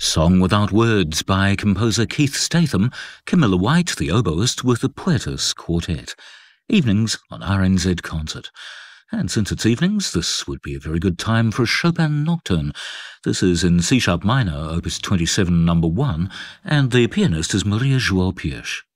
Song Without Words by composer Keith Statham, Camilla White, the oboist, with the Poetas Quartet. Evenings on RNZ Concert. And since it's evenings, this would be a very good time for a Chopin Nocturne. This is in C-sharp minor, opus 27, number 1, and the pianist is Maria João Pires.